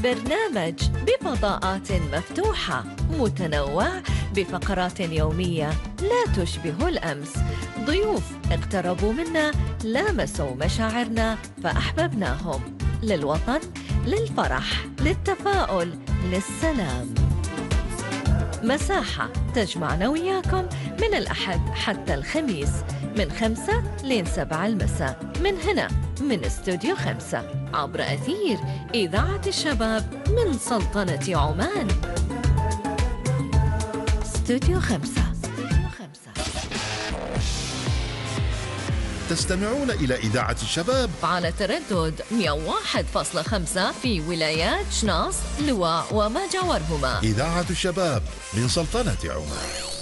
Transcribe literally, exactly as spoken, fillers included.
برنامج بفضاءات مفتوحة متنوع بفقرات يومية لا تشبه الأمس. ضيوف اقتربوا منا، لامسوا مشاعرنا فأحببناهم. للوطن، للفرح، للتفاؤل، للسلام. مساحة تجمعنا وياكم من الأحد حتى الخميس من خمسة لين سبعة المساء من هنا من استوديو خمسة عبر أثير إذاعة الشباب من سلطنة عمان. استوديو خمسة. تستمعون إلى إذاعة الشباب على تردد مئة وواحد فاصلة خمسة في ولايات شناص، لواء وما جاورهما. إذاعة الشباب من سلطنة عمان.